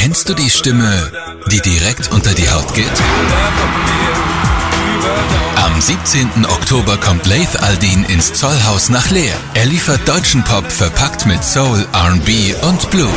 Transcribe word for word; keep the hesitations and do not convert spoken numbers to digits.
Kennst du die Stimme, die direkt unter die Haut geht? Am siebzehnten Oktober kommt Laith Al-Deen ins Zollhaus nach Leer. Er liefert deutschen Pop verpackt mit Soul, R und B und Blues.